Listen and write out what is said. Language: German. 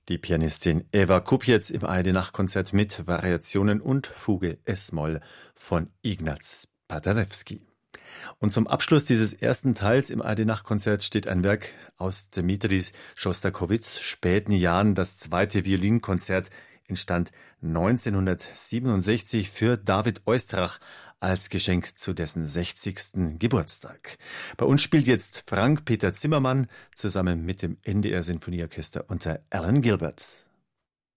Die Pianistin Eva Kupets im ARD-Nachtkonzert mit Variationen und Fuge S-Moll von Ignaz Paderewski. Und zum Abschluss dieses ersten Teils im ARD-Nachtkonzert steht ein Werk aus Dmitri Schostakowitschs späten Jahren. Das zweite Violinkonzert entstand 1967 für David Oistrakh als Geschenk zu dessen 60. Geburtstag. Bei uns spielt jetzt Frank-Peter Zimmermann zusammen mit dem NDR Sinfonieorchester unter Alan Gilbert.